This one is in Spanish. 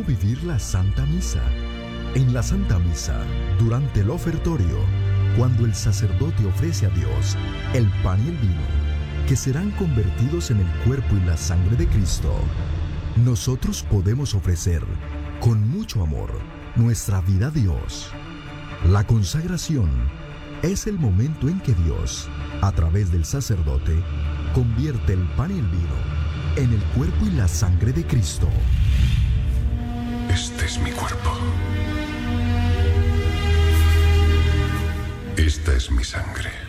vivir la Santa Misa? En la Santa Misa, durante el ofertorio, cuando el sacerdote ofrece a Dios el pan y el vino, que serán convertidos en el cuerpo y la sangre de Cristo, nosotros podemos ofrecer con mucho amor nuestra vida a Dios. La consagración es el momento en que Dios, a través del sacerdote, convierte el pan y el vino en el cuerpo y la sangre de Cristo. Este es mi cuerpo. Esta es mi sangre.